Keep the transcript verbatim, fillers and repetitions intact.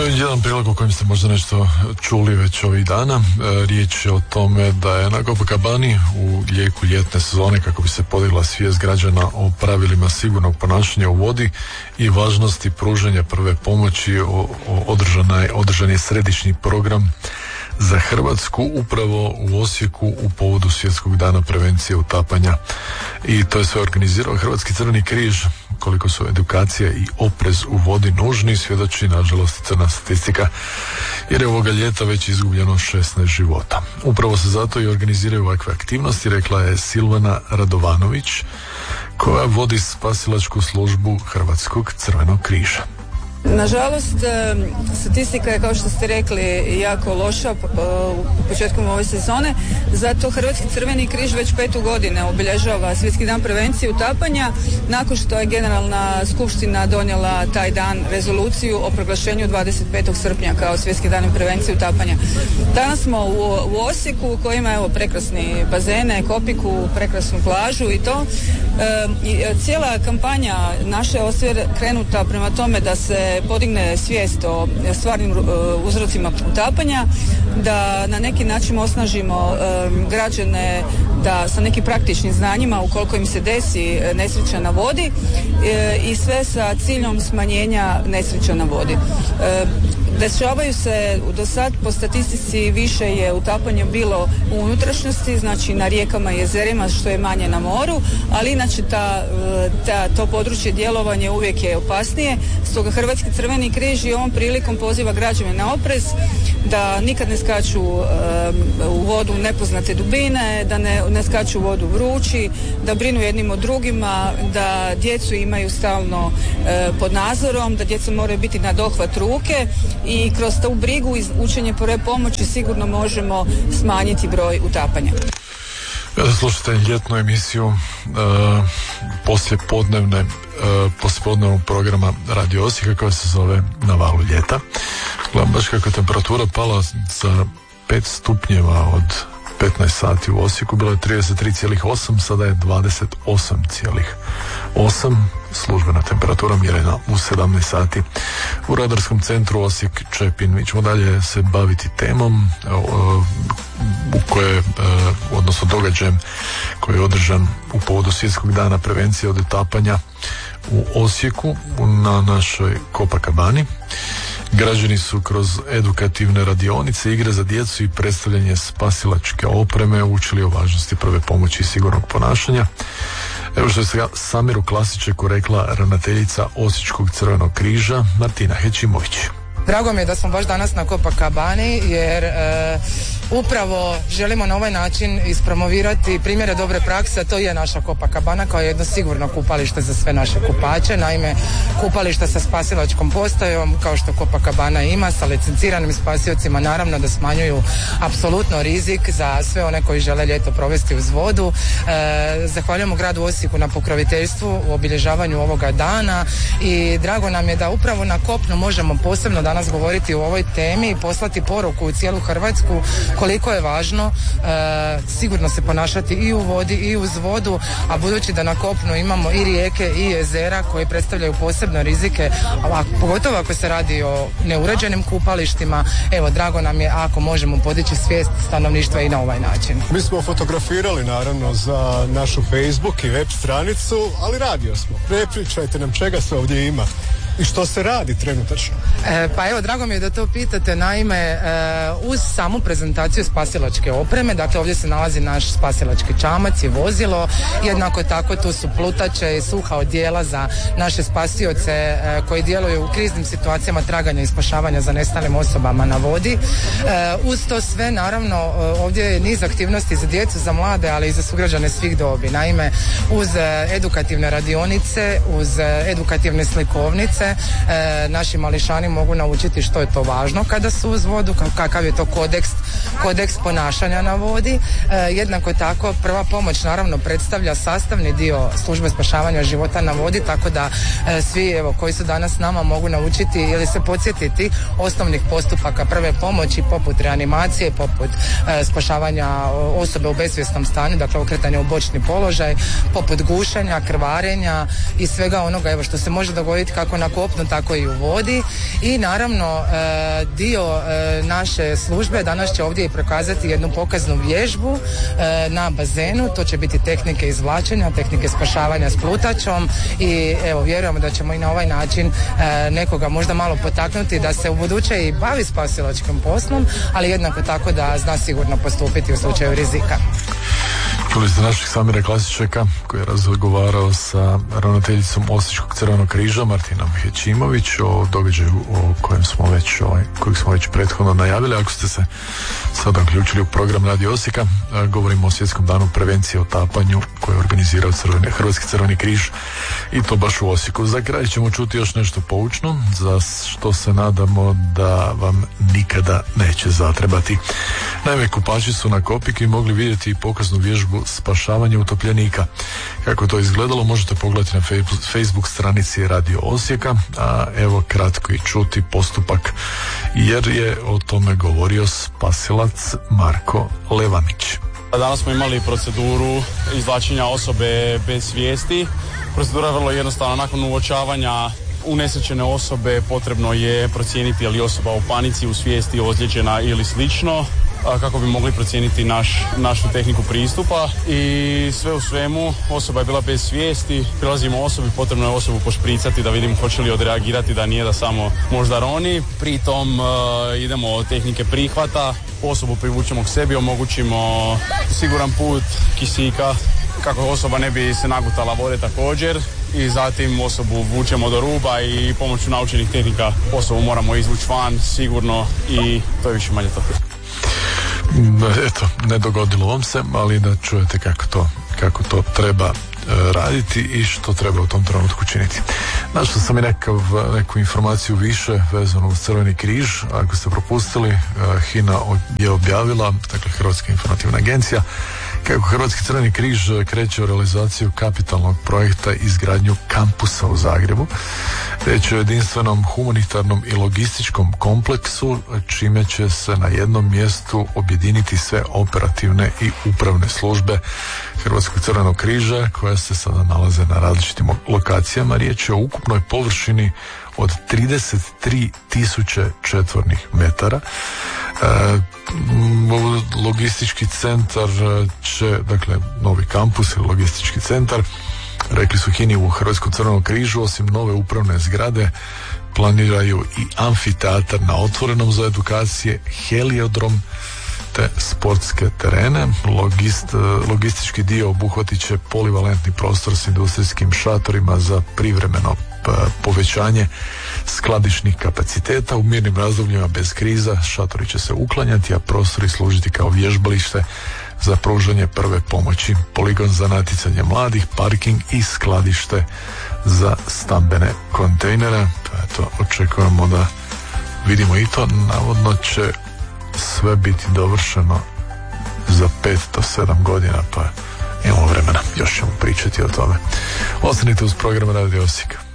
Jedan prilog o kojem ste možda nešto čuli već ovih dana. Riječ je o tome da je na Copacabani u jeku ljetne sezone, kako bi se podigla svijest građana o pravilima sigurnog ponašanja u vodi i važnosti pružanja prve pomoći, o, o održan, održan je središnji program za Hrvatsku upravo u Osijeku u povodu Svjetskog dana prevencije utapanja, i to je sve organizirao Hrvatski Crveni križ. Koliko su edukacija i oprez u vodi nužni svjedoči nažalost crna statistika, jer je ovoga ljeta već izgubljeno šesnaest života. Upravo se zato i organiziraju ovakve aktivnosti, rekla je Silvana Radovanović, koja vodi spasilačku službu Hrvatskog Crvenog križa. Nažalost, statistika je, kao što ste rekli, jako loša početkom ove sezone, zato Hrvatski Crveni križ već petu godine obilježava Svjetski dan prevencije utapanja, nakon što je Generalna skupština donijela taj dan rezoluciju o proglašenju dvadeset petog srpnja kao Svjetski dan prevencije utapanja. Danas smo u, u Osijeku, koji ima evo prekrasni bazene, Kopiku, prekrasnu plažu i to. E, i cijela kampanja naše je krenuta prema tome da se podigne svijest o stvarnim uzrocima utapanja, da na neki način osnažimo građane da sa nekim praktičnim znanjima ukoliko im se desi nesreća na vodi, i sve sa ciljom smanjenja nesreća na vodi. Dešavaju se do sad po statistici više je utapanje bilo u unutrašnjosti, znači na rijekama i jezerima, što je manje na moru, ali inače ta, ta, to područje djelovanja uvijek je opasnije. Stoga Hrvatski Crveni križ i ovom prilikom poziva građane na oprez, da nikad ne skaču um, u vodu nepoznate dubine, da ne, ne skaču u vodu vrući, da brinu jednim o drugima, da djecu imaju stalno uh, pod nadzorom, da djeca moraju biti na dohvat ruke, i kroz tu brigu i učenje prve pomoći sigurno možemo smanjiti broj utapanja. Kada slušate ljetnu emisiju uh, poslije podnevne uh, poslije podnevnog programa Radio Osijeka, koja se zove Na valu ljeta, gledam baš kako je temperatura pala za pet stupnjeva od petnaest sati u Osijeku, bilo je trideset tri zarez osam, sada je dvadeset osam zarez osam, službena temperatura mjerena u sedamnaest sati. U radarskom centru Osijek Čepin. Mi ćemo dalje se baviti temom u koje, odnosno događajem koji je održan u povodu Svjetskog dana prevencije od utapanja u Osijeku na našoj Copacabani. Građani su kroz edukativne radionice, igre za djecu i predstavljanje spasilačke opreme učili o važnosti prve pomoći i sigurnog ponašanja. Evo što je Samiru Klasičeku rekla ravnateljica Osječkog Crvenog križa Martina Hećimović. Drago mi je da smo baš danas na Copacabani, jer e, upravo želimo na ovaj način ispromovirati primjere dobre prakse. To je naša Copacabana kao jedno sigurno kupalište za sve naše kupače. Naime, kupališta sa spasilačkom postajom, kao što Copacabana ima, sa licenciranim spasiocima, naravno da smanjuju apsolutno rizik za sve one koji žele ljeto provesti uz vodu. E, zahvaljujemo gradu Osijeku na pokroviteljstvu u obilježavanju ovoga dana, i drago nam je da upravo na kopnu možemo posebno danas govoriti o ovoj temi i poslati poruku u cijelu Hrvatsku koliko je važno e, sigurno se ponašati i u vodi i uz vodu, a budući da na kopnu imamo i rijeke i jezera koje predstavljaju posebno rizike, a pogotovo ako se radi o neuređenim kupalištima, evo drago nam je ako možemo podići svijest stanovništva i na ovaj način. Mi smo fotografirali naravno za našu Facebook i web stranicu, ali radio smo. Prepričajte nam čega sve ovdje ima i što se radi trenutačno. E, pa evo, drago mi je da to pitate. Naime, e, uz samu prezentaciju spasilačke opreme, dakle ovdje se nalazi naš spasilački čamac i vozilo, jednako tako tu su plutače i suha odijela za naše spasioce e, koji djeluju u kriznim situacijama traganja i spašavanja za nestalim osobama na vodi. E, uz to sve, naravno, ovdje je niz aktivnosti za djecu, za mlade, ali i za sugrađane svih dobi. Naime, uz edukativne radionice, uz edukativne slikovnice, E, naši mališani mogu naučiti što je to važno kada su uz vodu, kakav je to kodeks, kodeks ponašanja na vodi. E, jednako tako prva pomoć naravno predstavlja sastavni dio službe spašavanja života na vodi, tako da e, svi evo koji su danas s nama mogu naučiti ili se podsjetiti osnovnih postupaka prve pomoći, poput reanimacije, poput e, spašavanja osobe u besvjesnom stanju, dakle okretanja u bočni položaj, poput gušenja, krvarenja i svega onoga evo što se može dogoditi kako na kopnu, tako i u vodi. I naravno dio naše službe danas će ovdje i prokazati jednu pokaznu vježbu na bazenu. To će biti tehnike izvlačenja, tehnike spašavanja s plutačom i evo vjerujemo da ćemo i na ovaj način nekoga možda malo potaknuti da se u buduće i bavi spasilačkim poslom, ali jednako tako da zna sigurno postupiti u slučaju rizika. Čuli ste našeg Samira Klasičeka koji je razgovarao sa ravnateljicom Osječkog Crvenog križa Martinom Hećimović o događaju o kojem smo već, ovaj, kojeg smo već prethodno najavili. Ako ste se sada uključili u program Radio Osijeka, govorimo o Svjetskom danu prevencije o otapanju koji je organizirao Crveni, Hrvatski Crveni križ i to baš u Osijeku. Za kraj ćemo čuti još nešto poučno, za što se nadamo da vam nikada neće zatrebati. Naime, kupači su na Kopiki mogli vidjeti pokaznu vježbu spašavanja utopljenika. Kako to izgledalo možete pogledati na Facebook stranici Radio Osijeka, a evo kratko i čuti postupak jer je o tome govorio spasilac Marko Levanić. Danas smo imali proceduru izvlačenja osobe bez svijesti. Procedura je vrlo jednostavna. Nakon uočavanja unesrećene osobe potrebno je procijeniti je li osoba u panici, u svijesti, ozlijeđena ili slično, kako bi mogli procijeniti naš, našu tehniku pristupa. I sve u svemu osoba je bila bez svijesti, prilazimo osobi, potrebno je osobu pošpricati da vidimo hoće li odreagirati, da nije da samo možda roni. Pritom uh, idemo od tehnike prihvata, osobu privučemo k sebi, omogućimo siguran put kisika kako osoba ne bi se nagutala vode također i zatim osobu vučemo do ruba i pomoću naučenih tehnika osobu moramo izvući van sigurno i to je više manje to. Eto, ne dogodilo vam se, ali da čujete kako to, kako to treba e, raditi i što treba u tom trenutku činiti. Našao sam i nekav, neku informaciju više vezano uz Crveni križ. Ako ste propustili, e, HINA je objavila, dakle Hrvatska informativna agencija, kako Hrvatski Crveni križ kreće u realizaciju kapitalnog projekta izgradnju kampusa u Zagrebu. Riječ je o jedinstvenom humanitarnom i logističkom kompleksu, čime će se na jednom mjestu objediniti sve operativne i upravne službe Hrvatskog Crvenog križa koje se sada nalaze na različitim lokacijama. Riječ je o ukupnoj površini od trideset tri tisuće četvornih metara. E, logistički centar će, dakle novi kampus ili logistički centar, rekli su HINA-i u Hrvatskom Crvenom križu, osim nove upravne zgrade planiraju i amfiteatar na otvorenom za edukacije, heliodrom te sportske terene. Logist, logistički dio obuhvatit će polivalentni prostor s industrijskim šatorima za privremeno povećanje skladišnih kapaciteta. U mirnim razdobljima bez kriza šatori će se uklanjati, a prostori služiti kao vježbalište za pružanje prve pomoći, poligon za natjecanje mladih, parking i skladište za stambene kontejnere. Eto, očekujemo da vidimo i to. Navodno će sve biti dovršeno za pet do sedam godina, pa imamo vremena, još ćemo pričati o tome. Ostanite uz program Radio Osijek.